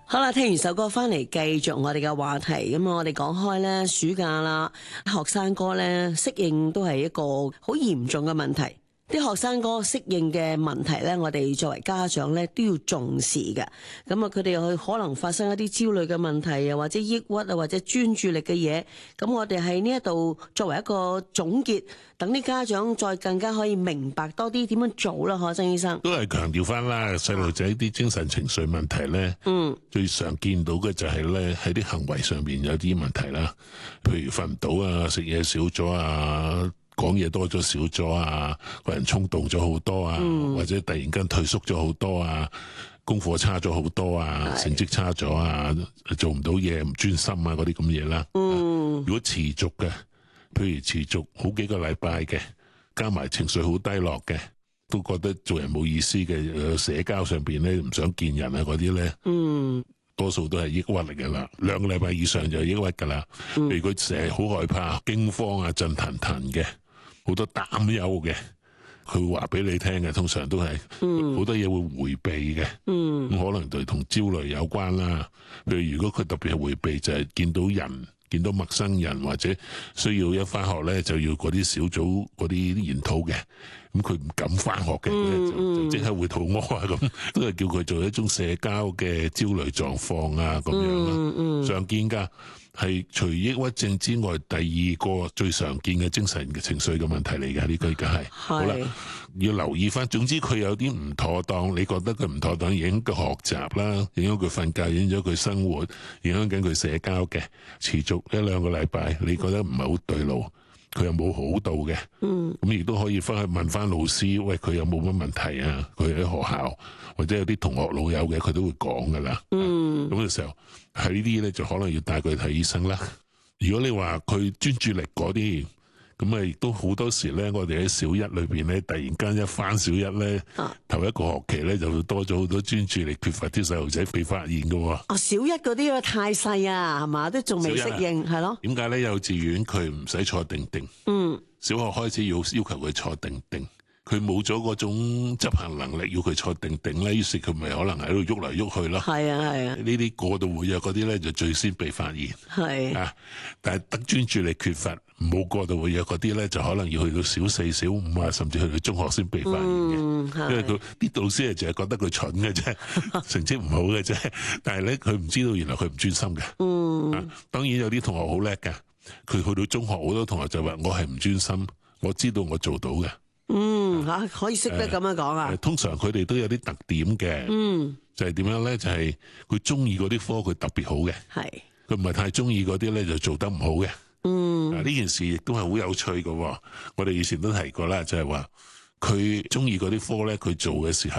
好啦，聽完首歌翻嚟，繼續我哋嘅話題。咁我哋講開咧，暑假啦，學生哥咧適應都係一個好嚴重嘅問題。啲學生哥適應嘅問題咧，我哋作為家長咧都要重視嘅。咁啊，佢哋可能發生一啲焦慮嘅問題啊，或者抑鬱啊，或者專注力嘅嘢。咁我哋喺呢一度作為一個總結，等啲家長再更加可以明白多啲點樣做啦。嗬，曾醫生都係強調翻啦，細路仔啲精神情緒問題咧，最常見到嘅就係咧喺啲行為上邊有啲問題啦，譬如瞓唔到啊，食嘢少咗啊，講嘢多咗少咗啊，個人衝動咗好多啊，或者突然間退縮咗好多啊，功課差咗好多啊，成績差咗啊，做唔到嘢唔專心啊，嗰啲咁嘢啦。如果持續嘅，譬如持續好幾個禮拜嘅，加埋情緒好低落嘅，都覺得做人冇意思嘅，社交上邊咧唔想見人啊嗰啲咧，多數都係抑鬱嚟噶啦。2個禮拜以上就係抑鬱噶啦。譬如佢成日好害怕、驚慌啊、震騰騰嘅，好多擔憂嘅，佢會話俾你聽嘅，通常都係好多嘢會回避嘅。咁可能就同焦慮有關啦。譬如如果佢特別係回避，就係見到人、見到陌生人，或者需要一翻學咧就要嗰啲小組嗰啲研討嘅，咁佢唔敢翻學嘅，就即刻會肚屙啊，咁都係叫佢做一種社交嘅焦慮狀況啊，咁樣啦，常見噶。係除抑鬱症之外，第二個最常見嘅精神嘅情緒嘅問題嚟嘅，呢個而家係好啦，要留意翻。總之佢有啲唔妥當，你覺得佢唔妥當，影響佢學習啦，影響佢瞓覺，影響佢生活，影響緊佢社交嘅，持續1-2個禮拜，你覺得唔係好對路，佢又冇好到嘅，咁亦都可以翻去問翻老師，喂，佢有冇乜問題啊？佢喺學校或者有啲同學老友嘅，佢都會講噶啦。咁嘅時候喺呢啲咧就可能要帶佢去睇醫生啦。如果你話佢專注力嗰啲，咁啊亦都好多時咧，我哋喺小一裏邊咧，突然間一翻小一咧，頭一個學期咧就會多咗好多專注力缺乏啲細路仔被發現噶。 小一嗰啲太細啊，係嘛，都仲未適應，係咯。點解咧？幼稚園佢唔使坐定定，小學開始要求佢坐定定。佢冇咗嗰種執行能力，要佢坐定定咧，於是佢咪可能喺度喐嚟喐去咯。係啊係啊，呢啲過度活躍嗰啲咧就最先被發現。係啊，但係得專注力缺乏，冇過度活躍嗰啲咧，就可能要去到小4、小5啊，甚至去到中學先被發現嘅。因為佢啲導師係淨係覺得佢蠢嘅啫，成績唔好嘅啫。但係咧，佢唔知道原來佢唔專心嘅。當然有啲同學好叻嘅，佢去到中學好多同學就話：我係唔專心，我知道我做到嘅。 可以識得咁樣講啊。 通常佢哋都有啲特點嘅，就係點樣咧？就係佢中意嗰啲科，佢特別好嘅。係佢唔係太中意嗰啲咧，就做得唔好嘅。呢件事亦都係好有趣嘅。我哋以前都提過啦，就係話佢中意嗰啲科咧，佢做嘅時候。